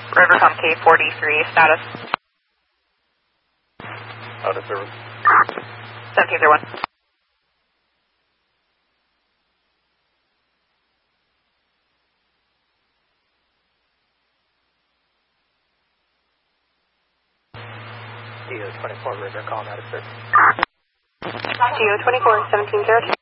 Rivercom K43, status. Out of service. 1701. DO 24 Rivercom out of service. DO 24, 1702.